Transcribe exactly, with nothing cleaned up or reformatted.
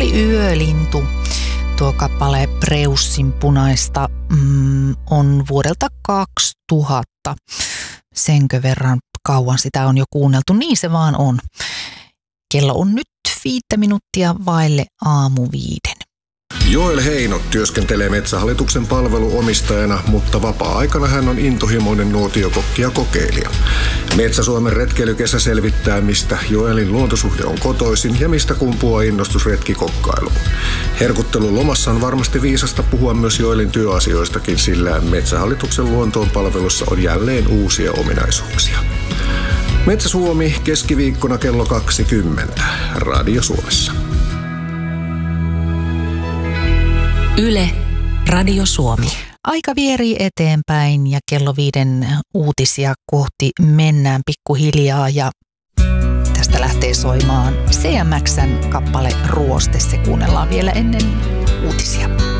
oli Yölintu. Tuo kappale Preussin punaista mm, on vuodelta kaksituhatta. Senkö verran kauan sitä on jo kuunneltu, niin se vaan on. Kello on nyt viittä minuuttia vaille aamu viiden. Joel Heino työskentelee Metsähallituksen palveluomistajana, mutta vapaa-aikana hän on intohimoinen nuotiokokki ja kokeilija. Metsä-Suomen retkeilykesä selvittää, mistä Joelin luontosuhde on kotoisin ja mistä kumpuaa innostus retkikokkailuun. Herkuttelun lomassa on varmasti viisasta puhua myös Joelin työasioistakin, sillä Metsähallituksen luontoon palvelussa on jälleen uusia ominaisuuksia. Metsä-Suomi keskiviikkona kello kaksikymmentä Radio Suomessa. Yle, Radio Suomi. Aika vierii eteenpäin ja kello viiden uutisia kohti mennään pikkuhiljaa ja tästä lähtee soimaan C M X:n kappale Ruoste. Se kuunnellaan vielä ennen uutisia.